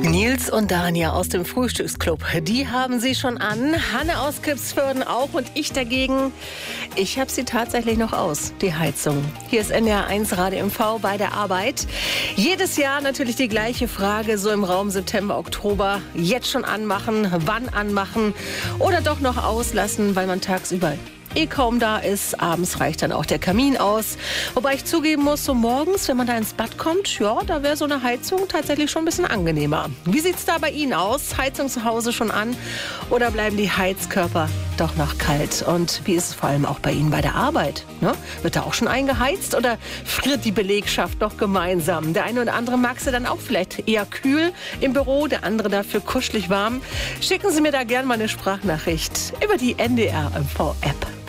Nils und Dania aus dem Frühstücksclub, die haben sie schon an. Hanne aus Kipsförden auch und ich dagegen. Ich habe sie tatsächlich noch aus, die Heizung. Hier ist NDR1 Radio MV bei der Arbeit. Jedes Jahr natürlich die gleiche Frage, so im Raum September, Oktober. Jetzt schon anmachen, wann anmachen oder doch noch auslassen, weil man tagsüber kaum da ist. Abends reicht dann auch der Kamin aus. Wobei ich zugeben muss, so morgens, wenn man da ins Bad kommt, ja, da wäre so eine Heizung tatsächlich schon ein bisschen angenehmer. Wie sieht's da bei Ihnen aus? Heizung zu Hause schon an? Oder bleiben die Heizkörper doch noch kalt? Und wie ist es vor allem auch bei Ihnen bei der Arbeit? Ne? Wird da auch schon eingeheizt oder friert die Belegschaft doch gemeinsam? Der eine oder andere mag sie dann auch vielleicht eher kühl im Büro, der andere dafür kuschelig warm. Schicken Sie mir da gerne mal eine Sprachnachricht über die NDR MV-App.